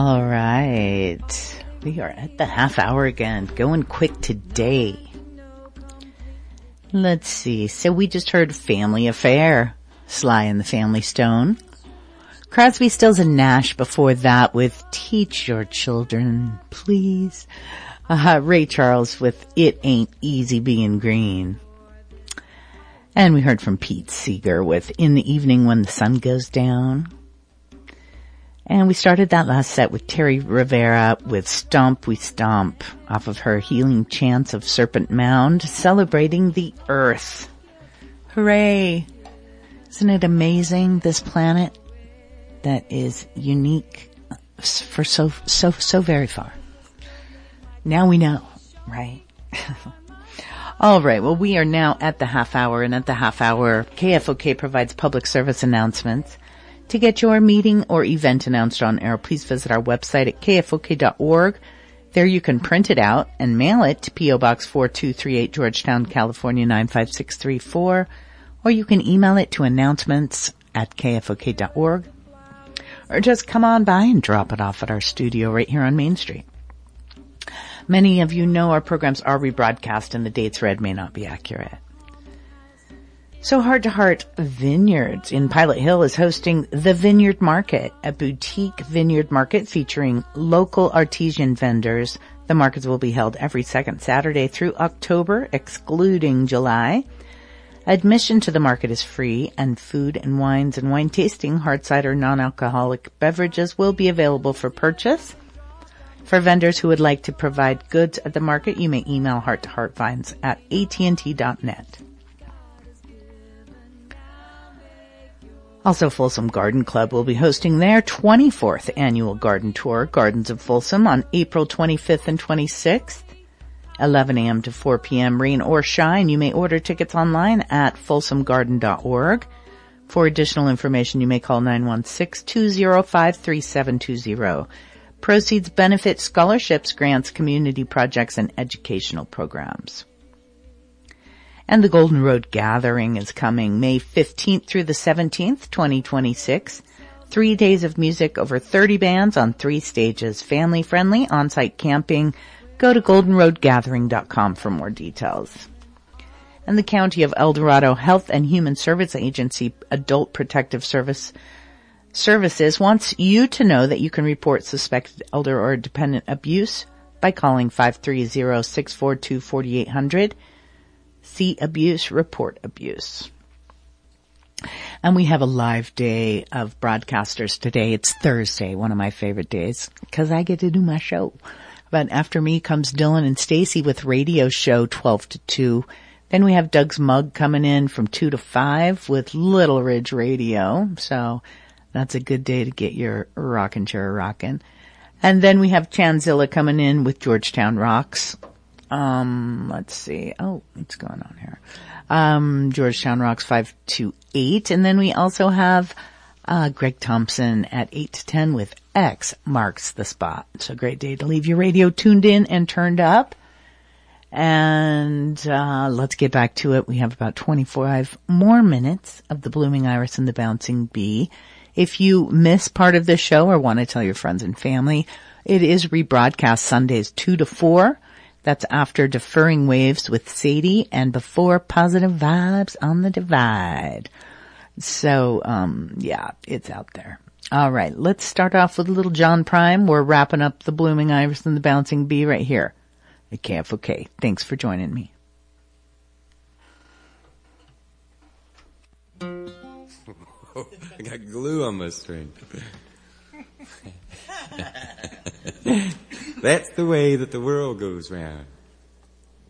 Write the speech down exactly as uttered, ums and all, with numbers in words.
All right. We are at the half hour again, going quick today. Let's see. So we just heard Family Affair, Sly and the Family Stone. Crosby, Stills and Nash before that with Teach Your Children, Please. Uh, Ray Charles with It Ain't Easy Being Green. And we heard from Pete Seeger with In the Evening When the Sun Goes Down. And we started that last set with Terry Rivera with Stomp We Stomp off of her Healing Chants of Serpent Mound, celebrating the Earth. Hooray! Isn't it amazing, this planet that is unique for so, so, so very far? Now we know, right? All right. Well, we are now at the half hour, and at the half hour, K F O K provides public service announcements. To get your meeting or event announced on air, please visit our website at K F O K dot org. There you can print it out and mail it to P O Box four two three eight, Georgetown, California nine five six three four, or you can email it to announcements at K F O K dot org, or just come on by and drop it off at our studio right here on Main Street. Many of you know our programs are rebroadcast and the dates read may not be accurate. So Heart to Heart Vineyards in Pilot Hill is hosting the Vineyard Market, a boutique vineyard market featuring local artisan vendors. The markets will be held every second Saturday through October, excluding July. Admission to the market is free, and food and wines and wine tasting, hard cider, non-alcoholic beverages will be available for purchase. For vendors who would like to provide goods at the market, you may email heart to heart vines at A T and T dot net. Also, Folsom Garden Club will be hosting their twenty-fourth annual garden tour, Gardens of Folsom, on April twenty-fifth and twenty-sixth, eleven a.m. to four p.m. Rain or shine. You may order tickets online at folsom garden dot org. For additional information, you may call nine one six, two zero five, three seven two zero. Proceeds benefit scholarships, grants, community projects, and educational programs. And the Golden Road Gathering is coming May fifteenth through the seventeenth, twenty twenty-six. Three days of music, over thirty bands on three stages. Family-friendly, on-site camping. Go to golden road gathering dot com for more details. And the County of El Dorado Health and Human Service Agency Adult Protective Service Services wants you to know that you can report suspected elder or dependent abuse by calling five three zero, six four two, four eight zero zero. See abuse, report abuse. And we have a live day of broadcasters today. It's Thursday, one of my favorite days, because I get to do my show. But after me comes Dylan and Stacy with Radio Show twelve to two. Then we have Doug's Mug coming in from two to five with Little Ridge Radio. So that's a good day to get your rockin' chair rockin'. And then we have Chanzilla coming in with Georgetown Rocks. Um, let's see. Oh, what's going on here? Um, Georgetown Rocks five to eight. And then we also have, uh, Greg Thompson at eight to ten with X Marks the Spot. It's a great day to leave your radio tuned in and turned up. And, uh, let's get back to it. We have about twenty-five more minutes of the Blooming Iris and the Bouncing Bee. If you miss part of this show or want to tell your friends and family, it is rebroadcast Sundays two to four. That's after Deferring Waves with Sadie and before Positive Vibes on the Divide. So, um, yeah, it's out there. All right, let's start off with a little John Prime. We're wrapping up the Blooming Iris and the Bouncing Bee right here at K F O K. Thanks for joining me. I got glue on my string. That's the way that the world goes round.